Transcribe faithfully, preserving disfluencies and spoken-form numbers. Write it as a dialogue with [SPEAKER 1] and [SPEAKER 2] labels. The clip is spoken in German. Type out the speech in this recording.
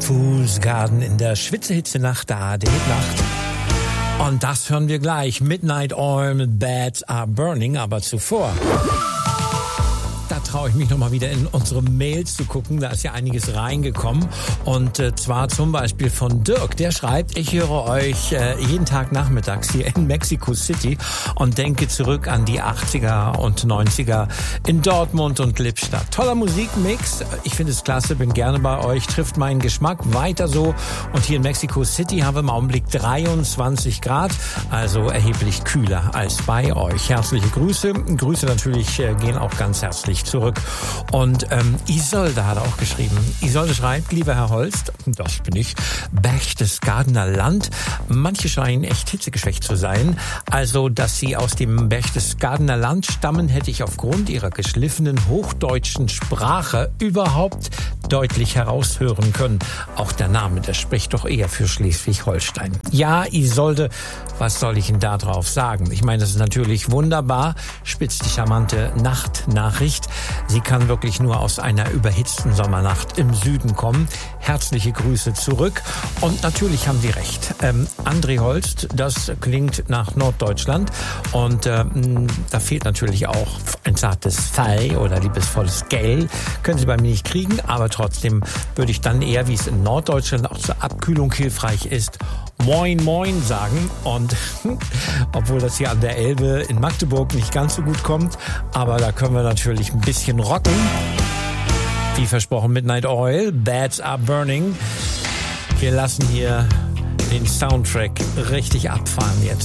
[SPEAKER 1] Fool's Garden in der Schwitzehitze-Nacht, der A D-Nacht. Und das hören wir gleich. Midnight Oil mit Beds Are Burning, aber zuvor. Da traue ich mich nochmal wieder in unsere Mails zu gucken. Da ist ja einiges reingekommen. Und äh, zwar zum Beispiel von Dirk. Der schreibt, ich höre euch äh, jeden Tag nachmittags hier in Mexico City und denke zurück an die achtziger und neunziger in Dortmund und Lippstadt. Toller Musikmix. Ich finde es klasse, bin gerne bei euch. Trifft meinen Geschmack. Weiter so. Und hier in Mexico City haben wir im Augenblick dreiundzwanzig Grad. Also erheblich kühler als bei euch. Herzliche Grüße. Grüße natürlich äh, gehen auch ganz herzlich zurück. Und ähm, Isolde hat auch geschrieben. Isolde schreibt, lieber Herr Holst, das bin ich, Berchtesgadener Land. Manche scheinen echt hitzegeschwächt zu sein. Also, dass sie aus dem Berchtesgadener Land stammen, hätte ich aufgrund ihrer geschliffenen hochdeutschen Sprache überhaupt deutlich heraushören können. Auch der Name, der spricht doch eher für Schleswig-Holstein. Ja, Isolde, was soll ich Ihnen da drauf sagen? Ich meine, das ist natürlich wunderbar, spitzt die charmante Nachtnachricht. Sie kann wirklich nur aus einer überhitzten Sommernacht im Süden kommen. Herzliche Grüße zurück. Und natürlich haben Sie recht. Ähm, André Holst, das klingt nach Norddeutschland. Und ähm, da fehlt natürlich auch ein zartes Fei oder liebevolles Gell. Können Sie bei mir nicht kriegen, aber trotzdem würde ich dann eher, wie es in Norddeutschland auch zur Abkühlung hilfreich ist, Moin Moin sagen. Und obwohl das hier an der Elbe in Magdeburg nicht ganz so gut kommt, aber da können wir natürlich ein bisschen rocken. Wie versprochen, Midnight Oil, Beds Are Burning. Wir lassen hier den Soundtrack richtig abfahren jetzt.